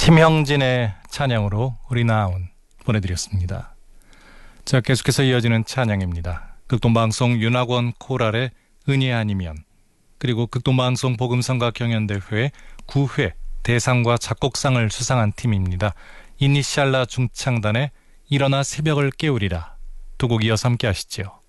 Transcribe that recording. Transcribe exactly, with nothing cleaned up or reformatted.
김형진의 찬양으로 우리나온 보내드렸습니다. 자, 계속해서 이어지는 찬양입니다. 극동방송 윤학원 코랄의 은혜 아니면, 그리고 극동방송 복음성가 경연대회 구 회 대상과 작곡상을 수상한 팀입니다. 이니샬라 중창단의 일어나 새벽을 깨우리라, 두 곡 이어서 함께 하시죠.